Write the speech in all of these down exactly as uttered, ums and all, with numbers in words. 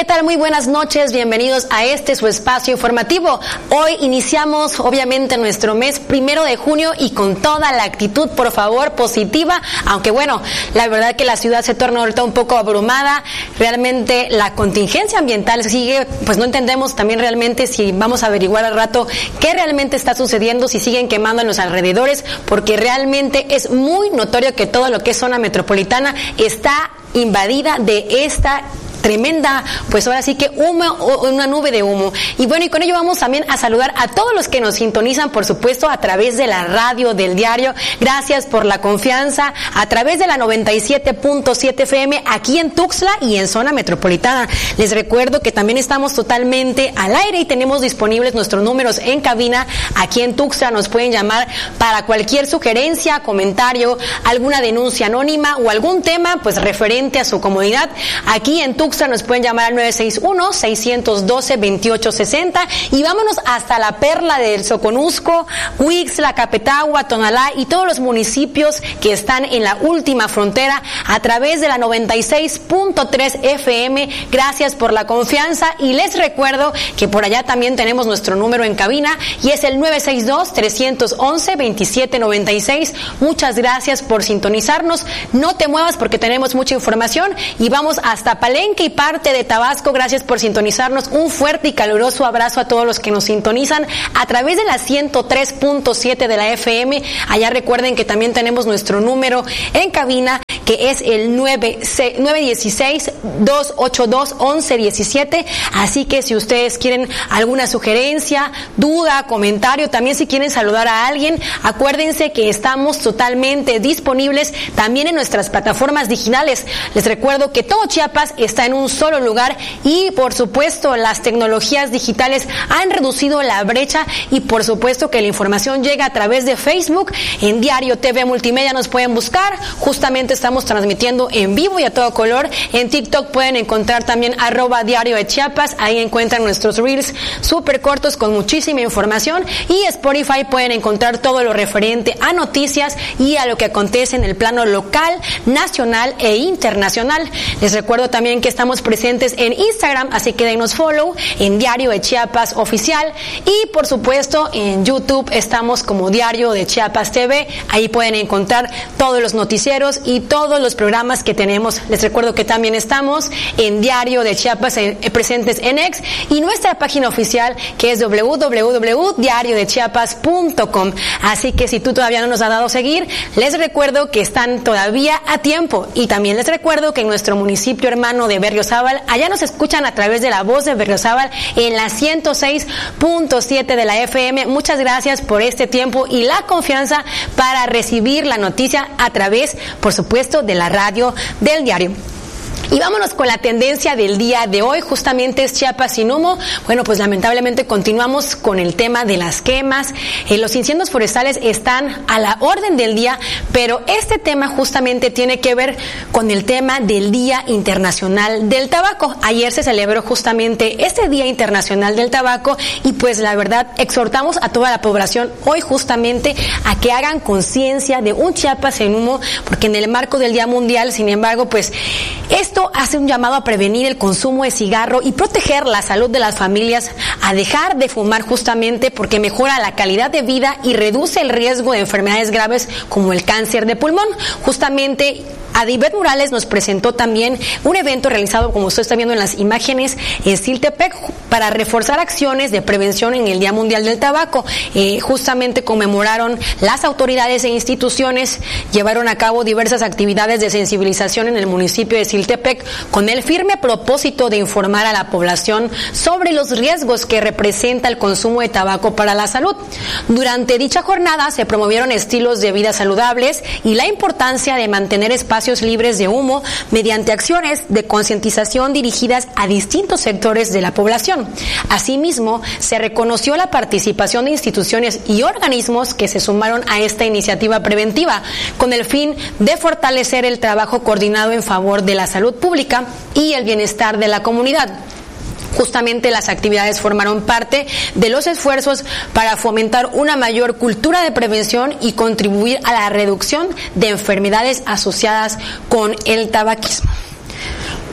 tal? Muy buenas noches, bienvenidos a este su espacio informativo. Hoy iniciamos obviamente nuestro mes primero de junio y con toda la actitud, por favor, positiva, aunque bueno, la verdad que la ciudad se torna ahorita un poco abrumada, realmente la contingencia ambiental sigue, pues no entendemos también realmente si vamos a averiguar al rato qué realmente está sucediendo, si siguen quemando en los alrededores, porque realmente es muy notorio que todo lo que es zona metropolitana está invadida de esta tremenda, pues ahora sí que humo, una nube de humo. Y bueno, y con ello vamos también a saludar a todos los que nos sintonizan, por supuesto, a través de la radio del diario. Gracias por la confianza, a través de la noventa y siete punto siete F M aquí en Tuxtla y en zona metropolitana. Les recuerdo que también estamos totalmente al aire y tenemos disponibles nuestros números en cabina aquí en Tuxtla. Nos pueden llamar para cualquier sugerencia, comentario, alguna denuncia anónima o algún tema pues referente a su comunidad. Aquí en Tuxtla nos pueden llamar al nueve seis uno, seis uno dos, dos ocho seis cero y vámonos hasta la perla del Soconusco, Huixtla, Capetagua, Tonalá y todos los municipios que están en la última frontera a través de la noventa y seis punto tres F M. Gracias por la confianza y les recuerdo que por allá también tenemos nuestro número en cabina y es el nueve seis dos, tres once, veintisiete noventa y seis. Muchas gracias por sintonizarnos. No te muevas porque tenemos mucha información y vamos hasta Palenque y parte de Tabasco. Gracias por sintonizarnos. Un fuerte y caluroso abrazo a todos los que nos sintonizan a través de la ciento tres punto siete de la F M. Allá recuerden que también tenemos nuestro número en cabina que es el nueve uno seis, dos ocho dos, once diecisiete. Así que si ustedes quieren alguna sugerencia, duda, comentario, también si quieren saludar a alguien, acuérdense que estamos totalmente disponibles también en nuestras plataformas digitales. Les recuerdo que todo Chiapas está en un solo lugar y por supuesto las tecnologías digitales han reducido la brecha y por supuesto que la información llega a través de Facebook. En Diario T V Multimedia nos pueden buscar, justamente estamos transmitiendo en vivo y a todo color. En TikTok pueden encontrar también arroba Diario de Chiapas, ahí encuentran nuestros reels súper cortos con muchísima información y Spotify pueden encontrar todo lo referente a noticias y a lo que acontece en el plano local, nacional e internacional. Les recuerdo también que estamos presentes en Instagram, así que denos follow en Diario de Chiapas Oficial y por supuesto en YouTube estamos como Diario de Chiapas T V, ahí pueden encontrar todos los noticieros y todos los programas que tenemos. Les recuerdo que también estamos en Diario de Chiapas eh, presentes en X y nuestra página oficial que es doble u doble u doble u punto diario de chiapas punto com. Así que si tú todavía no nos has dado a seguir, les recuerdo que están todavía a tiempo y también les recuerdo que en nuestro municipio hermano de Berriozábal, allá nos escuchan a través de la voz de Berriozábal en la ciento seis punto siete de la F M. Muchas gracias por este tiempo y la confianza para recibir la noticia a través, por supuesto, de la radio del diario. Y vámonos con la tendencia del día de hoy, justamente es Chiapas sin humo. Bueno, pues lamentablemente continuamos con el tema de las quemas. Eh, los incendios forestales están a la orden del día, pero este tema justamente tiene que ver con el tema del Día Internacional del Tabaco. Ayer se celebró justamente este Día Internacional del Tabaco y pues la verdad exhortamos a toda la población hoy justamente a que hagan conciencia de un Chiapas sin humo, porque en el marco del Día Mundial, sin embargo, pues esto hace un llamado a prevenir el consumo de cigarro y proteger la salud de las familias, a dejar de fumar justamente porque mejora la calidad de vida y reduce el riesgo de enfermedades graves como el cáncer de pulmón. Justamente Adibet Morales nos presentó también un evento realizado, como usted está viendo en las imágenes, en Siltepec para reforzar acciones de prevención en el Día Mundial del Tabaco. Eh, justamente conmemoraron las autoridades e instituciones, llevaron a cabo diversas actividades de sensibilización en el municipio de Siltepec con el firme propósito de informar a la población sobre los riesgos que representa el consumo de tabaco para la salud. Durante dicha jornada se promovieron estilos de vida saludables y la importancia de mantener espacios libres de humo mediante acciones de concientización dirigidas a distintos sectores de la población. Asimismo, se reconoció la participación de instituciones y organismos que se sumaron a esta iniciativa preventiva con el fin de fortalecer el trabajo coordinado en favor de la salud pública y el bienestar de la comunidad. Justamente las actividades formaron parte de los esfuerzos para fomentar una mayor cultura de prevención y contribuir a la reducción de enfermedades asociadas con el tabaquismo.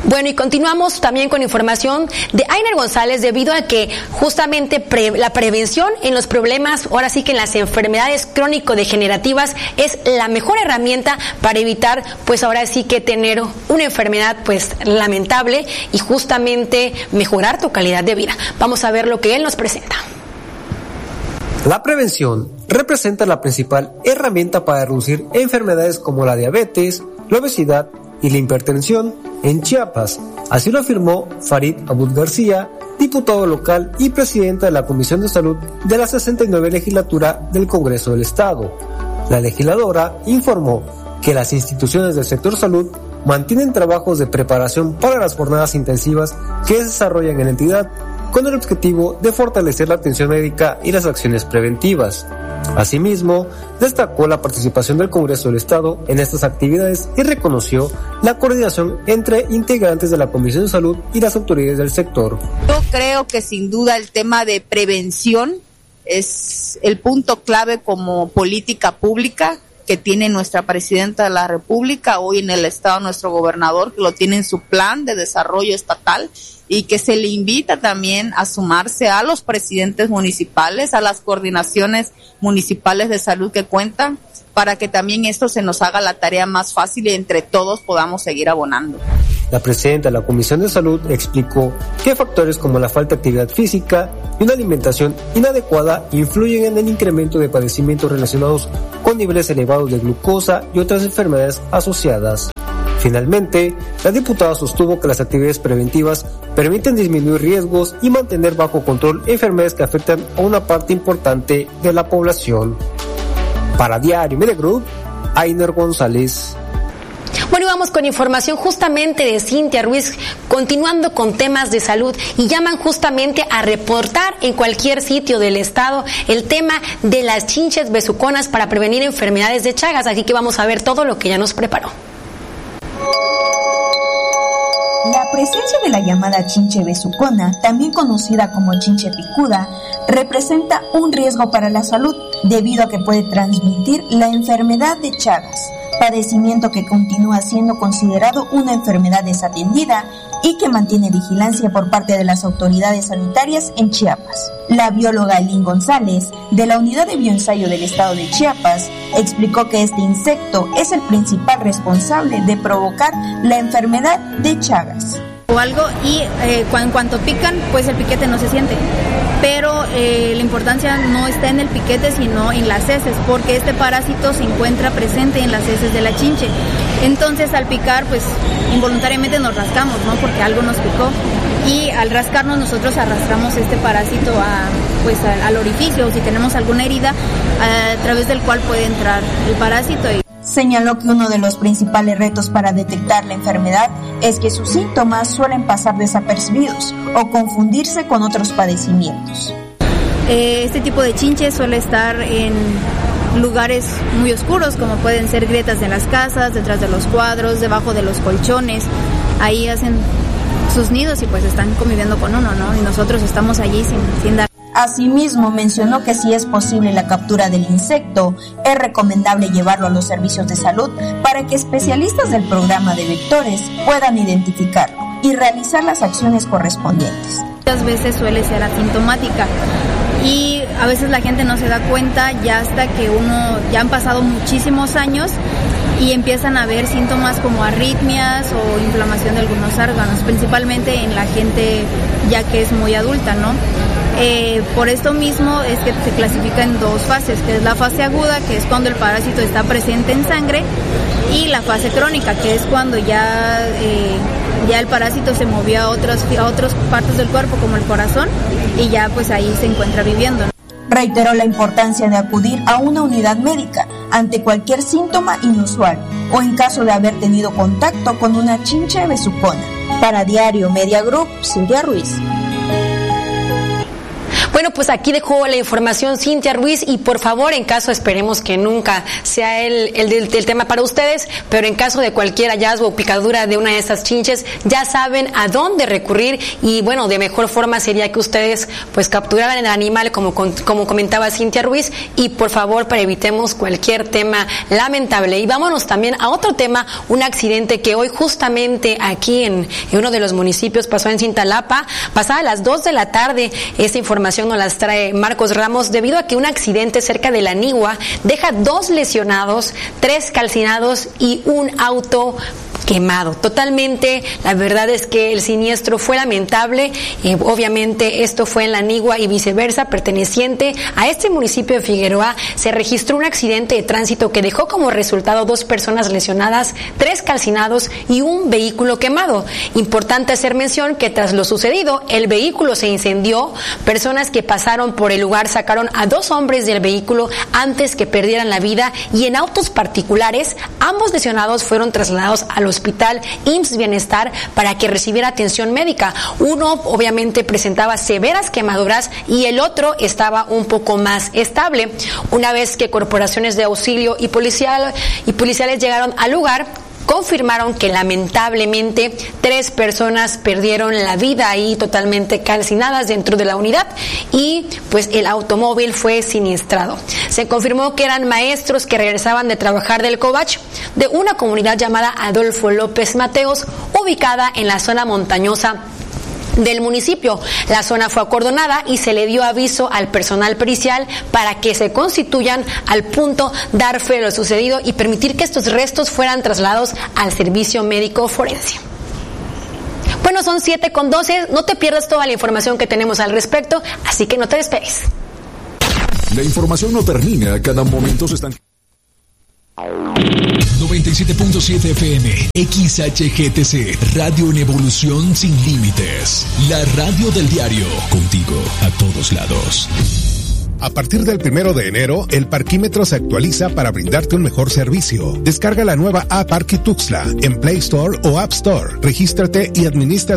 Bueno, y continuamos también con información de Ainer González, debido a que justamente pre, la prevención en los problemas, ahora sí que en las enfermedades crónico-degenerativas, es la mejor herramienta para evitar, pues ahora sí que tener una enfermedad pues lamentable y justamente mejorar tu calidad de vida. Vamos a ver lo que él nos presenta. La prevención representa la principal herramienta para reducir enfermedades como la diabetes, la obesidad y la hipertensión en Chiapas. Así lo afirmó Farid Abud García, diputado local y presidenta de la Comisión de Salud de la sesenta y nueve Legislatura del Congreso del Estado. La legisladora informó que las instituciones del sector salud mantienen trabajos de preparación para las jornadas intensivas que se desarrollan en la entidad, con el objetivo de fortalecer la atención médica y las acciones preventivas. Asimismo, destacó la participación del Congreso del Estado en estas actividades y reconoció la coordinación entre integrantes de la Comisión de Salud y las autoridades del sector. Yo creo que sin duda el tema de prevención es el punto clave como política pública que tiene nuestra Presidenta de la República, hoy en el Estado nuestro gobernador, que lo tiene en su plan de desarrollo estatal, y que se le invita también a sumarse a los presidentes municipales, a las coordinaciones municipales de salud que cuentan, para que también esto se nos haga la tarea más fácil y entre todos podamos seguir abonando. La presidenta de la Comisión de Salud explicó que factores como la falta de actividad física y una alimentación inadecuada influyen en el incremento de padecimientos relacionados con niveles elevados de glucosa y otras enfermedades asociadas. Finalmente, la diputada sostuvo que las actividades preventivas permiten disminuir riesgos y mantener bajo control enfermedades que afectan a una parte importante de la población. Para Diario Media Group, Ainer González. Bueno, y vamos con información justamente de Cintia Ruiz, continuando con temas de salud, y llaman justamente a reportar en cualquier sitio del estado el tema de las chinches besuconas para prevenir enfermedades de Chagas, así que vamos a ver todo lo que ella nos preparó. La presencia de la llamada chinche besucona, también conocida como chinche picuda, representa un riesgo para la salud debido a que puede transmitir la enfermedad de Chagas, padecimiento que continúa siendo considerado una enfermedad desatendida y que mantiene vigilancia por parte de las autoridades sanitarias en Chiapas. La bióloga Elin González, de la Unidad de Bioensayo del Estado de Chiapas, explicó que este insecto es el principal responsable de provocar la enfermedad de Chagas. O algo y eh, en cuanto pican, pues el piquete no se siente, pero eh, la importancia no está en el piquete sino en las heces, porque este parásito se encuentra presente en las heces de la chinche. Entonces al picar, pues involuntariamente nos rascamos, ¿no? Porque algo nos picó, y al rascarnos nosotros arrastramos este parásito a, pues al, al orificio, o si tenemos alguna herida a, a través del cual puede entrar el parásito. Y señaló que uno de los principales retos para detectar la enfermedad es que sus síntomas suelen pasar desapercibidos o confundirse con otros padecimientos. Eh, este tipo de chinche suele estar en lugares muy oscuros, como pueden ser grietas de las casas, detrás de los cuadros, debajo de los colchones. Ahí hacen sus nidos y pues están conviviendo con uno, ¿no? Y nosotros estamos allí sin, sin dar. Asimismo, mencionó que si es posible la captura del insecto, es recomendable llevarlo a los servicios de salud para que especialistas del programa de vectores puedan identificarlo y realizar las acciones correspondientes. Muchas veces suele ser asintomática y a veces la gente no se da cuenta ya hasta que uno, ya han pasado muchísimos años y empiezan a haber síntomas como arritmias o inflamación de algunos órganos, principalmente en la gente ya que es muy adulta, ¿no? Eh, por esto mismo es que se clasifica en dos fases, que es la fase aguda, que es cuando el parásito está presente en sangre, y la fase crónica, que es cuando ya, eh, ya el parásito se movió a otras, a otras partes del cuerpo, como el corazón, y ya pues ahí se encuentra viviendo, ¿no? Reiteró la importancia de acudir a una unidad médica ante cualquier síntoma inusual o en caso de haber tenido contacto con una chinche besucona. Para Diario Media Group, Cintia Ruiz. Bueno, pues aquí dejó la información Cintia Ruiz y por favor, en caso, esperemos que nunca sea el, el, el, el tema para ustedes, pero en caso de cualquier hallazgo o picadura de una de estas chinches, ya saben a dónde recurrir y bueno, de mejor forma sería que ustedes pues capturaran el animal como, como comentaba Cintia Ruiz y por favor para evitemos cualquier tema lamentable. Y vámonos también a otro tema, un accidente que hoy justamente aquí en, en uno de los municipios pasó en Cintalapa, pasada a las dos de la tarde. Esta información nos las trae Marcos Ramos, debido a que un accidente cerca de La Nigua deja dos lesionados, tres calcinados y un auto quemado. Totalmente, la verdad es que el siniestro fue lamentable, eh, obviamente esto fue en La Nigua y viceversa, perteneciente a este municipio de Figueroa. Se registró un accidente de tránsito que dejó como resultado dos personas lesionadas, tres calcinados y un vehículo quemado. Importante hacer mención que tras lo sucedido, el vehículo se incendió, personas que pasaron por el lugar sacaron a dos hombres del vehículo antes que perdieran la vida y en autos particulares, ambos lesionados fueron trasladados al hospital I M S S Bienestar para que recibiera atención médica. Uno obviamente presentaba severas quemaduras y el otro estaba un poco más estable. Una vez que corporaciones de auxilio y policial y policiales llegaron al lugar, confirmaron que lamentablemente tres personas perdieron la vida ahí totalmente calcinadas dentro de la unidad y pues el automóvil fue siniestrado. Se confirmó que eran maestros que regresaban de trabajar del Covach de una comunidad llamada Adolfo López Mateos, ubicada en la zona montañosa del municipio. La zona fue acordonada y se le dio aviso al personal pericial para que se constituyan al punto, dar fe de lo sucedido y permitir que estos restos fueran trasladados al servicio médico forense. Bueno, son siete con doce, no te pierdas toda la información que tenemos al respecto, así que no te despegues. La información no termina, cada momento se están... noventa y siete punto siete F M, X H G T C, Radio en Evolución Sin Límites. La radio del diario, contigo a todos lados. A partir del primero de enero, el parquímetro se actualiza para brindarte un mejor servicio. Descarga la nueva app Parquituxtla en Play Store o App Store. Regístrate y administra